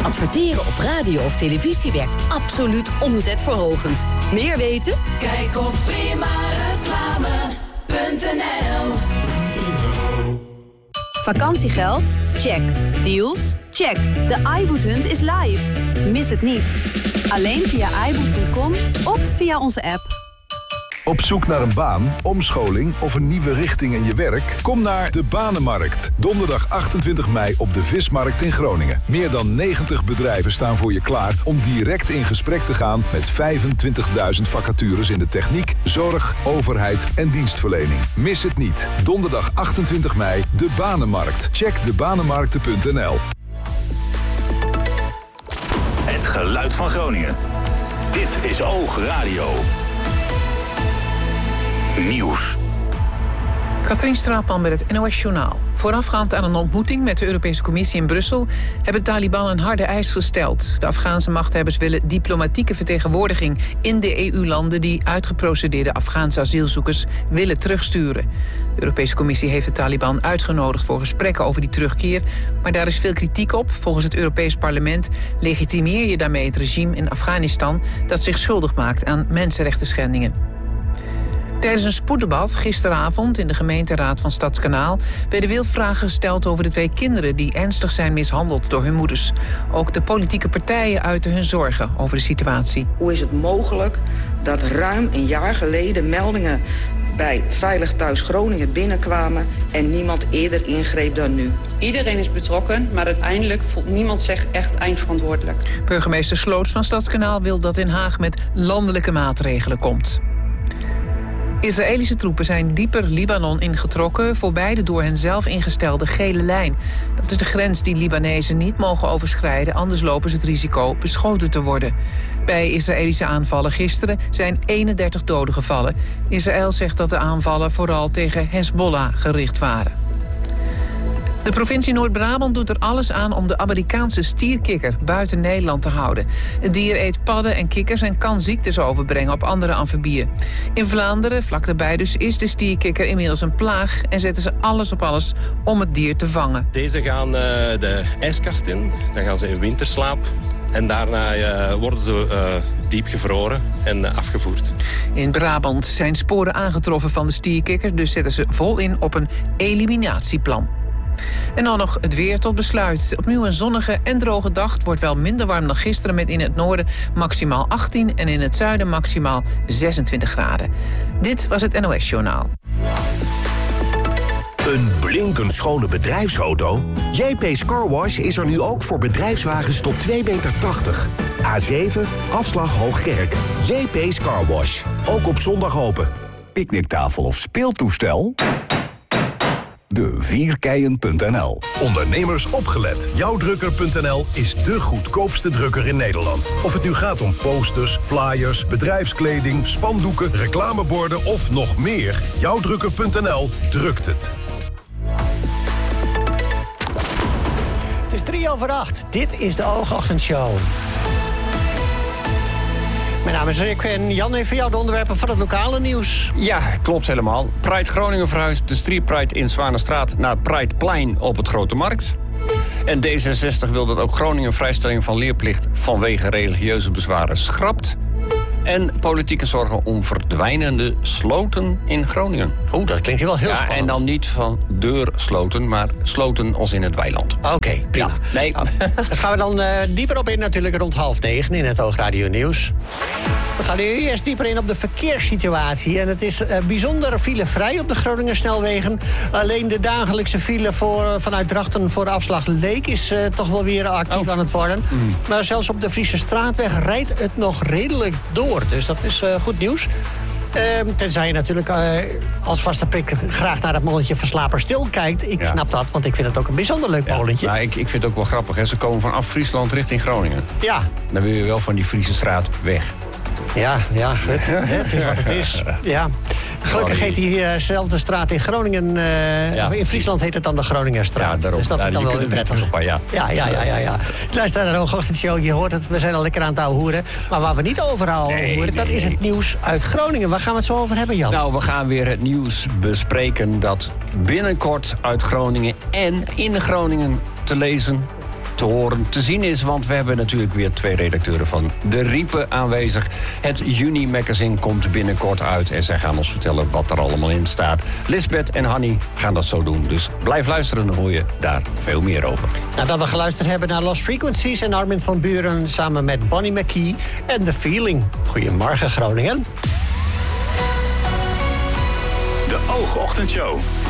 Adverteren op radio of televisie werkt absoluut omzetverhogend. Meer weten? Kijk op primareclame.nl. Vakantiegeld? Check. Deals? Check. De iBoothunt is live. Mis het niet. Alleen via iBoot.com of via onze app. Op zoek naar een baan, omscholing of een nieuwe richting in je werk? Kom naar de Banenmarkt. Donderdag 28 mei op de Vismarkt in Groningen. Meer dan 90 bedrijven staan voor je klaar om direct in gesprek te gaan met 25.000 vacatures in de techniek, zorg, overheid en dienstverlening. Mis het niet. Donderdag 28 mei, de Banenmarkt. Check debanenmarkten.nl. Het geluid van Groningen. Dit is Oog Radio. Nieuws. Katrien Straatman met het NOS Journaal. Voorafgaand aan een ontmoeting met de Europese Commissie in Brussel hebben de Taliban een harde eis gesteld. De Afghaanse machthebbers willen diplomatieke vertegenwoordiging in de EU-landen die uitgeprocedeerde Afghaanse asielzoekers willen terugsturen. De Europese Commissie heeft de Taliban uitgenodigd voor gesprekken over die terugkeer, maar daar is veel kritiek op. Volgens het Europees Parlement legitimeer je daarmee het regime in Afghanistan dat zich schuldig maakt aan mensenrechtenschendingen. Tijdens een spoeddebat gisteravond in de gemeenteraad van Stadskanaal werden veel vragen gesteld over de 2 kinderen die ernstig zijn mishandeld door hun moeders. Ook de politieke partijen uiten hun zorgen over de situatie. Hoe is het mogelijk dat ruim een jaar geleden meldingen bij Veilig Thuis Groningen binnenkwamen en niemand eerder ingreep dan nu? Iedereen is betrokken, maar uiteindelijk voelt niemand zich echt eindverantwoordelijk. Burgemeester Sloots van Stadskanaal wil dat Den Haag met landelijke maatregelen komt. Israëlische troepen zijn dieper Libanon ingetrokken voorbij de door hen zelf ingestelde gele lijn. Dat is de grens die Libanezen niet mogen overschrijden, anders lopen ze het risico beschoten te worden. Bij Israëlische aanvallen gisteren zijn 31 doden gevallen. Israël zegt dat de aanvallen vooral tegen Hezbollah gericht waren. De provincie Noord-Brabant doet er alles aan om de Amerikaanse stierkikker buiten Nederland te houden. Het dier eet padden en kikkers en kan ziektes overbrengen op andere amfibieën. In Vlaanderen, vlak daarbij dus, is de stierkikker inmiddels een plaag en zetten ze alles op alles om het dier te vangen. Deze gaan de ijskast in, dan gaan ze in winterslaap. En daarna worden ze diep gevroren en afgevoerd. In Brabant zijn sporen aangetroffen van de stierkikker, dus zetten ze vol in op een eliminatieplan. En dan nog het weer tot besluit. Opnieuw een zonnige en droge dag. Het wordt wel minder warm dan gisteren met in het noorden maximaal 18... en in het zuiden maximaal 26 graden. Dit was het NOS Journaal. Een blinkend schone bedrijfsauto? JP's Car Wash is er nu ook voor bedrijfswagens tot 2,80 meter. A7, afslag Hoogkerk. JP's Car Wash. Ook op zondag open. Picknicktafel of speeltoestel? De Vierkeien.nl. Ondernemers opgelet. Jouwdrukker.nl is de goedkoopste drukker in Nederland. Of het nu gaat om posters, flyers, bedrijfskleding, spandoeken, reclameborden of nog meer. Jouwdrukker.nl drukt het. Het is 7:03. Dit is de Oogochtendshow. Mijn naam is Rick en Jan heeft voor jou de onderwerpen van het lokale nieuws. Ja, klopt helemaal. Pride Groningen verhuist de Street Pride in Zwanenstraat naar Prideplein op het Grote Markt. En D66 wil dat ook Groningen vrijstelling van leerplicht vanwege religieuze bezwaren schrapt. En politieke zorgen om verdwijnende sloten in Groningen. Oeh, dat klinkt wel heel spannend. En dan niet van deursloten, maar sloten als in het weiland. Oké, prima. Ja, nee. Nou, daar gaan we dan dieper op in natuurlijk rond 8:30 in het Oogradio Nieuws. We gaan nu eerst dieper in op de verkeerssituatie. En het is bijzonder filevrij op de Groninger snelwegen. Alleen de dagelijkse file vanuit Drachten voor de afslag Leek is toch wel weer actief aan het worden. Maar zelfs op de Friese Straatweg rijdt het nog redelijk door. Dus dat is goed nieuws. Tenzij je natuurlijk als vaste prik graag naar dat molletje Verslaperstil kijkt. Ik snap dat, want ik vind het ook een bijzonder leuk molletje. Nou, ik vind het ook wel grappig. Hè. Ze komen vanaf Friesland richting Groningen. Ja. Dan wil je wel van die Friese straat weg. Ja, goed. Het is wat het is. Ja. Gelukkig heet diezelfde straat in Groningen... in Friesland heet het dan de Groningerstraat. Ja, dus dat is dan wel weer prettig. Ja. Luister naar de Oogochtendshow, je hoort het, we zijn al lekker aan het ouwehoeren. Maar waar we niet overal horen, dat is het nieuws uit Groningen. Waar gaan we het zo over hebben, Jan? Nou, we gaan weer het nieuws bespreken dat binnenkort uit Groningen en in Groningen te lezen te horen, te zien is. Want we hebben natuurlijk weer 2 redacteuren van De Riepen aanwezig. Het Juni-magazine komt binnenkort uit. En zij gaan ons vertellen wat er allemaal in staat. Lisbeth en Hanny gaan dat zo doen. Dus blijf luisteren, dan hoor je daar veel meer over. Nadat we geluisterd hebben naar Lost Frequencies en Armin van Buuren samen met Bonnie McKee en The Feeling. Goedemorgen Groningen. De Oogochtendshow.